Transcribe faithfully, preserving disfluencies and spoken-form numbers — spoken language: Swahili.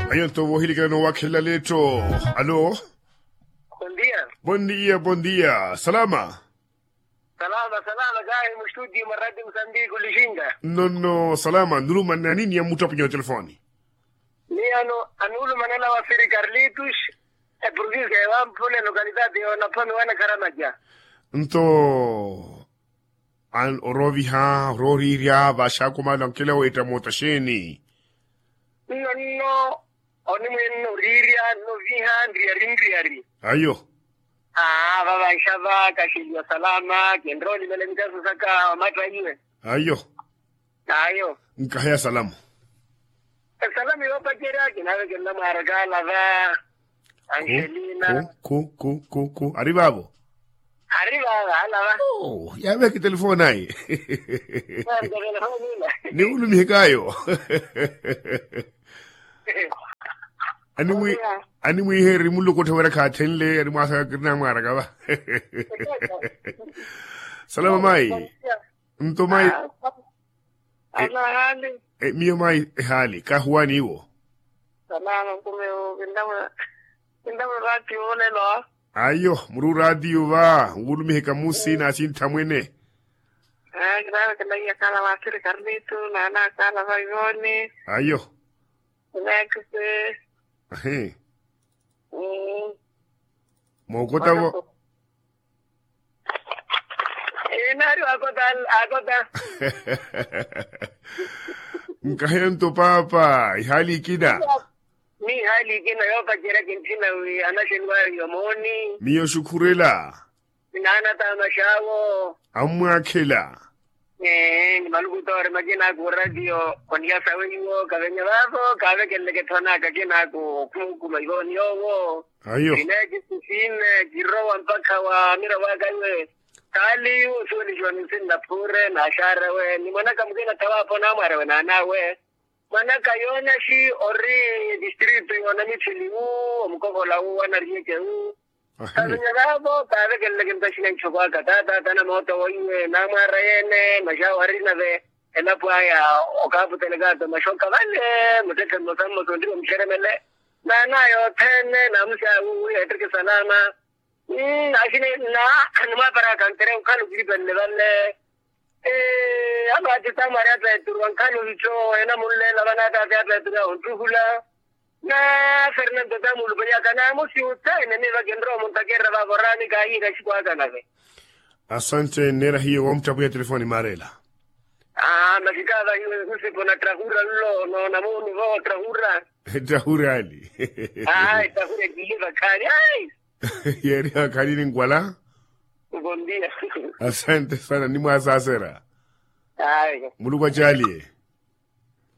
Ayan to wahili ka no wakila leto. Alo? Bom dia. Bom dia, bom dia. Salama. Salama, salama gaya mu studio maradi Mozambique ulishinda. No, no, salama. Nulu manna nini ya muta pinyo telefoni? Ni ano, anulu manala wa Firi Carlitos, e provincia e wampule localidade o napami wana Karamaja. Nto an orovi ha, rori ria, basha kuma lankela weta mota sheni. No, no, oni mweno riria, no viha, ndria rindriari. Ayo. Ah, baba ishaba, kashilio salama, kendroli mele mikasu saka matra iwe. Ayo. Ayo. Nkahaya salamu. Salamu yopa kira, kinawe kenda maragala va, Angelina. Ku, ku, ku, ku, arribavo. Arriba, ala va. Oh, ya ve que telefona ahí. Ni ulu mihikayo. Ani mwi ani mwi heri mulu ko tawara ka tenle ani masa kirna mara ga ba. Salama mai. Mto mai. Ala hali. E mio mai hali ka huani wo. Salama kumeo kindama kindama rati ole lo. Ayo, muru radio va, ngulu mihika musi na sin tamwene. Ah, claro que la kala wa Firi Carlitos, na na kala va Ivone. Ayo. Nexe. Ahe. Mm. Mogota wo. Inari agota agota. Nkahento papa, ihali kida. Ni hali kina yopa kira kintina wi anashinwa yomoni. Mio shukurela. Nana tamashawo. Amwa kela. Eh, ni maluku tore majina ku radio konia sawe yo kavenya babo kave kelle ke thona ka kina ku ku maigoni yo. Ayo. Ineji sine jiro mpaka wa mira wa gawe. Kali usuli jwani sinda pure na shara we ni mana kamgena tawapo na mara we na nawe. Mana kayona shi ori district yo na michili u mkoko la u na rieke u. Kavenya babo kave kelle ke ntashina chokwa katata tana moto we na mara yene mashawari na ve ela paya okapu telegato mashoka vale muteke mosamo tondiro msheremele na nayo tene na msha u etrike salama. Mm, ashine na kanuma para kantere ukalu gribelle valle eh aba tita maria ta turwan kalu vicho ena mulle labana ta ta ta ta untula na Fernando da mulbaya kana musi utai ne va gendro montakerra va borrani kai rashi kwa kana ve. Asante nera hiyo wamtabu ya telefoni marela. Ah, nakikava hiyo usipona trahura lo no na munu vo trahura. Trahura ali. Ai, trahura kiliva kali. Ai. Yeri akali ngwala. Bom dia. Asante sana ni mwasasera. Ai. Mulu kwa jali.